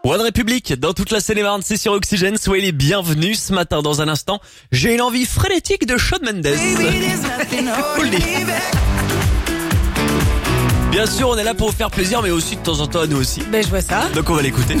One République, dans toute la Seine-et-Marne, c'est sur Oxygène. Soyez les bienvenus ce matin. Dans un instant, j'ai une envie frénétique de Shawn Mendes. Vous le dis. Bien sûr, on est là pour vous faire plaisir, mais aussi de temps en temps à nous aussi. Ben je vois ça. Donc on va l'écouter.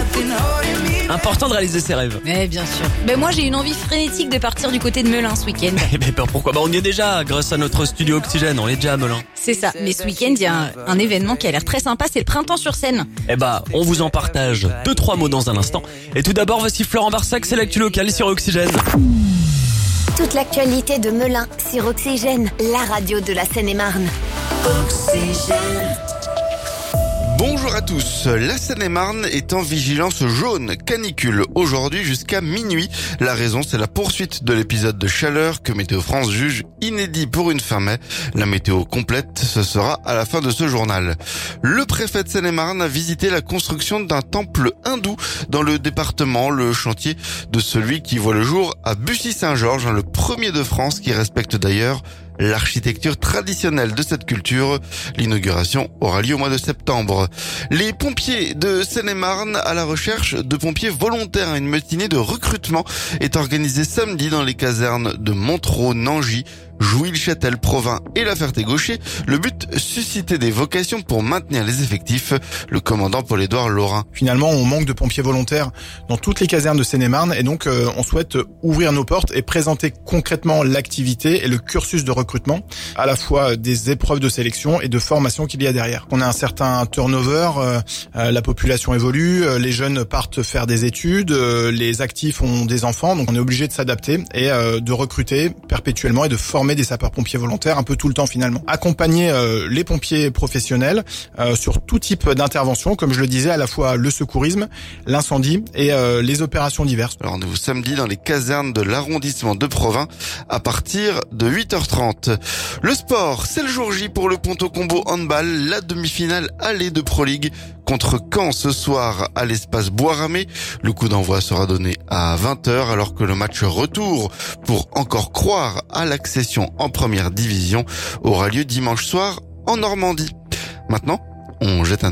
Important de réaliser ses rêves. Mais bien sûr. Ben moi j'ai une envie frénétique de partir du côté de Melun ce week-end. Mais pourquoi ? On y est déjà grâce à notre studio Oxygène. On est déjà à Melun. C'est ça. Mais ce week-end il y a un événement qui a l'air très sympa. C'est le printemps sur Seine. On vous en partage 2-3 mots dans un instant. Et tout d'abord, voici Florent Barsac, c'est l'actu locale sur Oxygène. Toute l'actualité de Melun sur Oxygène, la radio de la Seine-et-Marne. Oxygène. Bonjour à tous, la Seine-et-Marne est en vigilance jaune canicule aujourd'hui jusqu'à minuit. La raison, c'est la poursuite de l'épisode de chaleur que Météo France juge inédit pour une fin mai. La météo complète, ce sera à la fin de ce journal. Le préfet de Seine-et-Marne a visité la construction d'un temple hindou dans le département, le chantier de celui qui voit le jour à Bussy-Saint-Georges, le premier de France qui respecte d'ailleurs l'architecture traditionnelle de cette culture. L'inauguration aura lieu au mois de septembre. Les pompiers de Seine-et-Marne à la recherche de pompiers volontaires. Une matinée de recrutement est organisée samedi dans les casernes de Montereau, Nangy, Jouy-le-Châtel, Provins et La Ferté-Gaucher. Le but, susciter des vocations pour maintenir les effectifs. Le commandant Paul-Édouard Laurin. Finalement, on manque de pompiers volontaires dans toutes les casernes de Seine-et-Marne et donc on souhaite ouvrir nos portes et présenter concrètement l'activité et le cursus de recrutement, à la fois des épreuves de sélection et de formation qu'il y a derrière. On a un certain turnover, la population évolue, les jeunes partent faire des études, les actifs ont des enfants, donc on est obligé de s'adapter et de recruter perpétuellement et de former des sapeurs-pompiers volontaires un peu tout le temps finalement. Accompagner les pompiers professionnels sur tout type d'intervention, comme je le disais, à la fois le secourisme, l'incendie et les opérations diverses. Rendez-vous samedi dans les casernes de l'arrondissement de Provins à partir de 8h30. Le sport, c'est le jour J pour le Ponto Combo handball, la demi-finale allée de Pro League contre Caen ce soir à l'espace Bois-Ramé. Le coup d'envoi sera donné à 20h alors que le match retour pour encore croire à l'accession en première division aura lieu dimanche soir en Normandie. Maintenant, on jette un